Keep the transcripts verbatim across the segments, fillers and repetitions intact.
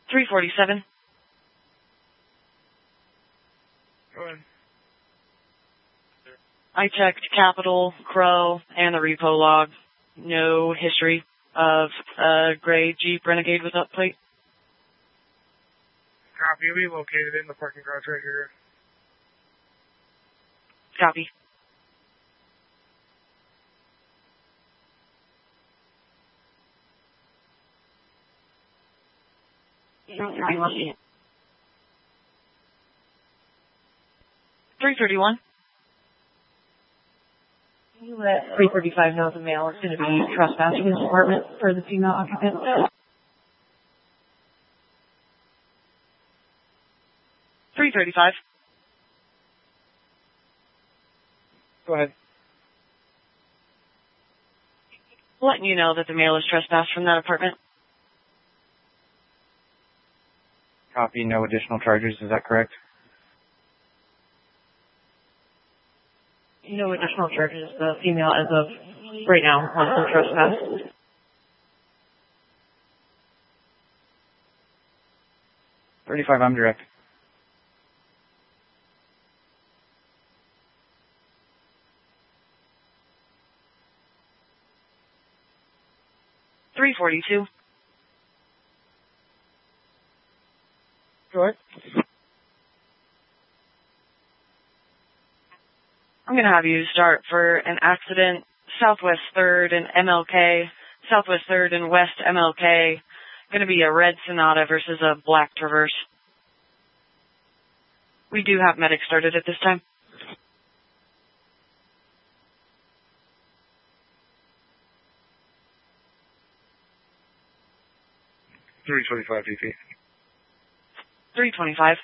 three forty-seven. Go ahead. I checked Capital, Crow, and the repo log. No history of a gray Jeep Renegade with up plate. Copy. We located it in the parking garage right here. Copy. three thirty-one. You let three thirty-five know the male is going to be trespassing in this apartment for the female occupant. three thirty-five. Go ahead. Letting you know that the male is trespassed from that apartment. Copy. No additional charges. Is that correct? No additional charges. The female, as of right now, wants some trespass. thirty-five, I'm direct. three forty-two. Go ahead. I'm going to have you start for an accident, Southwest third and M L K, Southwest third and West M L K. Going to be a red Sonata versus a black Traverse. We do have medics started at this time. three twenty-five D P. three twenty-five.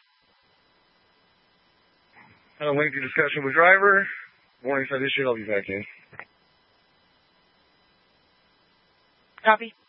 Had a lengthy discussion with driver. Warning sign issued. I'll be back in. Copy.